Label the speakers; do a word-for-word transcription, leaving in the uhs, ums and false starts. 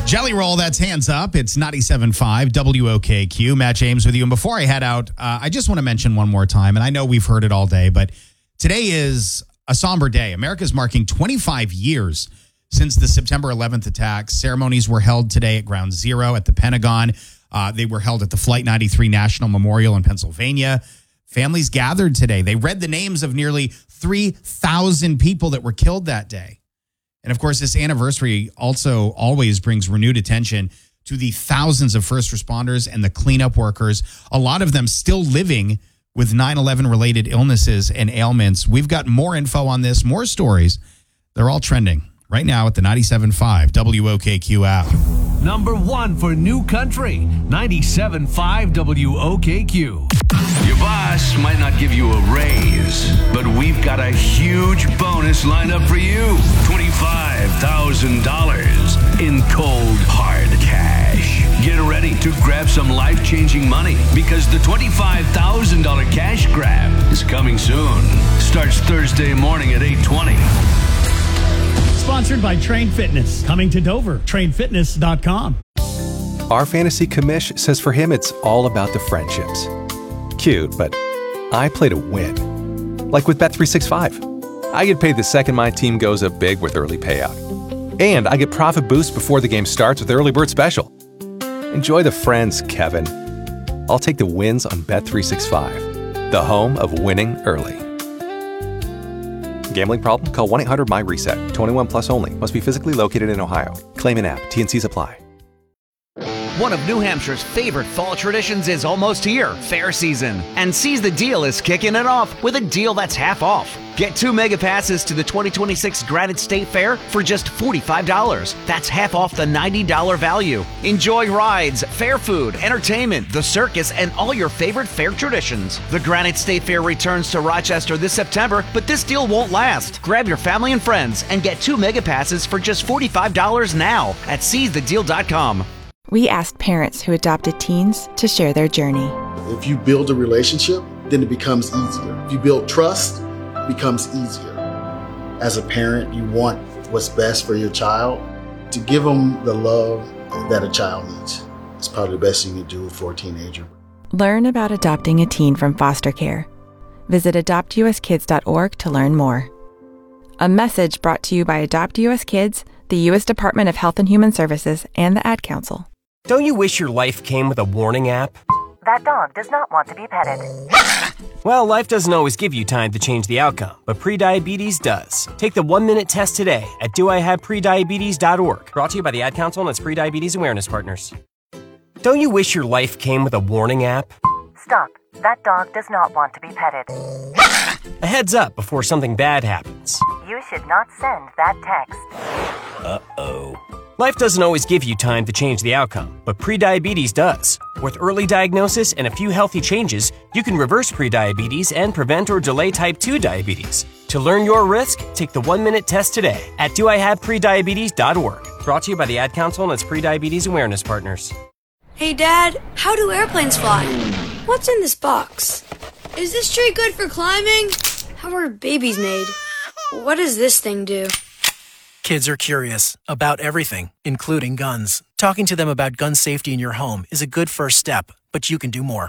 Speaker 1: Jelly Roll, that's Hands Up. It's ninety-seven point five W O K Q. Matt James with you. And before I head out, uh, I just want to mention one more time, and I know we've heard it all day, but today is a somber day. America's marking twenty-five years since the September eleventh attacks. Ceremonies were held today at Ground Zero at the Pentagon. Uh, they were held at the Flight ninety-three National Memorial in Pennsylvania. Families gathered today. They read the names of nearly three thousand people that were killed that day. And of course, this anniversary also always brings renewed attention to the thousands of first responders and the cleanup workers, a lot of them still living with nine eleven related illnesses and ailments. We've got more info on this, more stories. They're all trending right now at the ninety-seven point five W O K Q app.
Speaker 2: Number one for New Country, ninety-seven point five W O K Q. Your boss might not give you a raise, but we've got a huge bonus lined up for you. twenty-five thousand dollars in cold, hard cash. Get ready to grab some life-changing money because the twenty-five thousand dollars cash grab is coming soon. Starts Thursday morning at eight twenty.
Speaker 3: Sponsored by Train Fitness. Coming to Dover. train fitness dot com.
Speaker 4: Our fantasy commish says for him it's all about the friendships. Cute, but I play to win. Like with Bet three sixty-five. I get paid the second my team goes up big with early payout. And I get profit boost before the game starts with Early Bird Special. Enjoy the friends, Kevin. I'll take the wins on Bet three sixty-five, the home of winning early. Gambling problem? Call one eight hundred my reset. twenty-one plus only. Must be physically located in Ohio. Claim in app. T and Cs apply.
Speaker 5: One of New Hampshire's favorite fall traditions is almost here, fair season. And Seize the Deal is kicking it off with a deal that's half off. Get two mega passes to the twenty twenty-six Granite State Fair for just forty-five dollars. That's half off the ninety dollars value. Enjoy rides, fair food, entertainment, the circus, and all your favorite fair traditions. The Granite State Fair returns to Rochester this September, but this deal won't last. Grab your family and friends and get two mega passes for just forty-five dollars now at seize the deal dot com.
Speaker 6: We asked parents who adopted teens to share their journey.
Speaker 7: If you build a relationship, then it becomes easier. If you build trust, it becomes easier. As a parent, you want what's best for your child. To give them the love that a child needs. It's probably the best thing you can do for a teenager.
Speaker 6: Learn about adopting a teen from foster care. Visit adopt u s kids dot org to learn more. A message brought to you by Adopt U S Kids, the U S Department of Health and Human Services, and the Ad Council.
Speaker 8: Don't you wish your life came with a warning app?
Speaker 9: That dog does not want to be petted.
Speaker 8: Well, life doesn't always give you time to change the outcome, but prediabetes does. Take the one-minute test today at do I have prediabetes dot org. Brought to you by the Ad Council and its prediabetes awareness partners. Don't you wish your life came with a warning app?
Speaker 9: Stop. That dog does not want to be petted.
Speaker 8: A heads up before something bad happens.
Speaker 9: You should not send that text.
Speaker 8: Uh-oh. Life doesn't always give you time to change the outcome, but prediabetes does. With early diagnosis and a few healthy changes, you can reverse prediabetes and prevent or delay type two diabetes. To learn your risk, take the one-minute test today at do I have prediabetes dot org. Brought to you by the Ad Council and its prediabetes awareness partners.
Speaker 10: Hey, Dad, how do airplanes fly? What's in this box? Is this tree good for climbing? How are babies made? What does this thing do?
Speaker 11: Kids are curious about everything, including guns. Talking to them about gun safety in your home is a good first step, but you can do more.